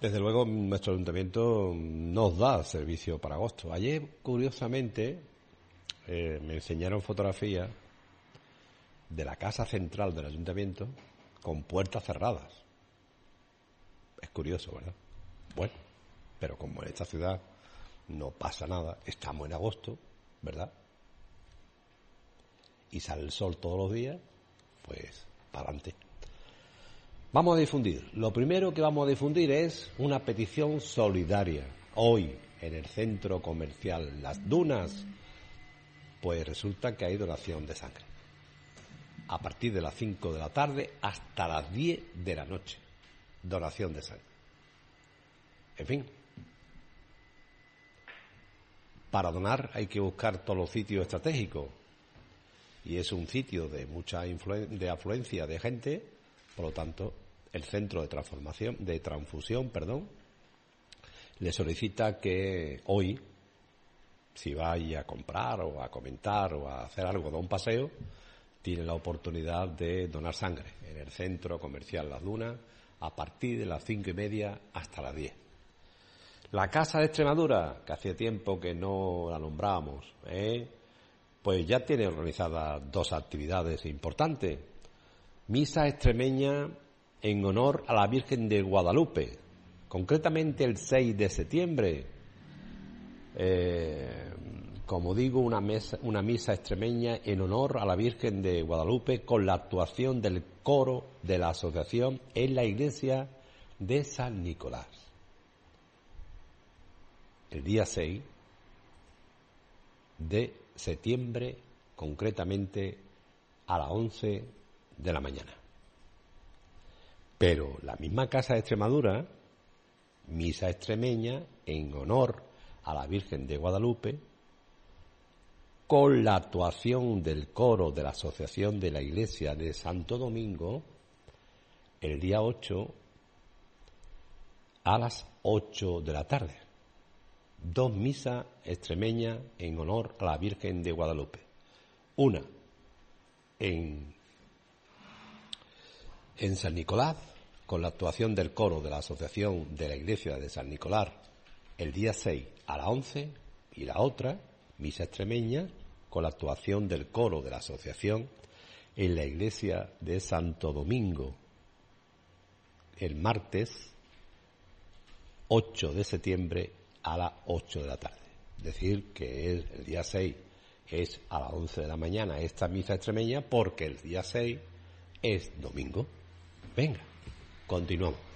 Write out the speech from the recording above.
Desde luego, nuestro ayuntamiento nos da servicio para agosto. Ayer, curiosamente, me enseñaron fotografías de la casa central del ayuntamiento con puertas cerradas. Es curioso, ¿verdad? Bueno, pero como en esta ciudad no pasa nada, estamos en agosto, ¿verdad? Y sale el sol todos los días, pues para adelante. Vamos a difundir. Lo primero que vamos a difundir es una petición solidaria. Hoy, en el centro comercial Las Dunas, pues resulta que hay donación de sangre. A partir de las 5 de la tarde hasta las 10 de la noche. Donación de sangre. En fin. Para donar hay que buscar todos los sitios estratégicos. Y es un sitio de mucha afluencia de gente, por lo tanto, el centro de transfusión, le solicita que hoy, si vaya a comprar o a comentar o a hacer algo, da un paseo, tiene la oportunidad de donar sangre en el centro comercial Las Dunas a partir de las 5:30 hasta las 10. La Casa de Extremadura, que hacía tiempo que no la nombrábamos, pues ya tiene organizadas 2 actividades importantes. Misa extremeña en honor a la Virgen de Guadalupe, concretamente el 6 de septiembre. Como digo, una misa extremeña en honor a la Virgen de Guadalupe con la actuación del coro de la asociación en la iglesia de San Nicolás. El día 6 de septiembre, concretamente a las 11 de la mañana. Pero la misma Casa de Extremadura, misa extremeña en honor a la Virgen de Guadalupe, con la actuación del coro de la Asociación de la Iglesia de Santo Domingo, el día 8 a las 8 de la tarde. 2 misas extremeñas en honor a la Virgen de Guadalupe. Una en San Nicolás, con la actuación del coro de la Asociación de la Iglesia de San Nicolás, el día 6 a las 11, y la otra, misa extremeña, con la actuación del coro de la Asociación en la Iglesia de Santo Domingo, el martes 8 de septiembre a las 8 de la tarde. Es decir, que el día 6 es a las 11 de la mañana esta misa extremeña, porque el día 6 es domingo. Venga, continuamos.